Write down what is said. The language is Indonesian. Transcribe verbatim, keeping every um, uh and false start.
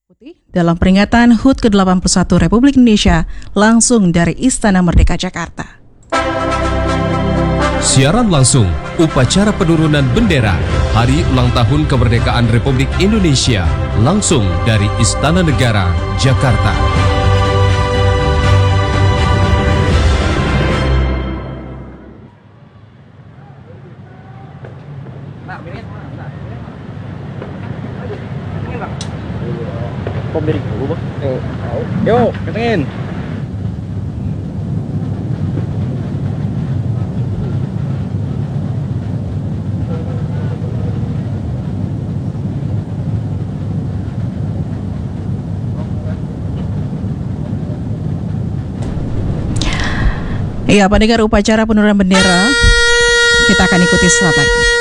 Putih dalam peringatan H U T ke delapan puluh satu Republik Indonesia langsung dari Istana Merdeka Jakarta. Siaran langsung upacara penurunan bendera Hari Ulang Tahun Kemerdekaan Republik Indonesia langsung dari Istana Negara, Jakarta. Pemilik dulu bang. Yuk, ketengin. Iya, pendengar upacara penurunan bendera kita akan ikuti sesaat lagi.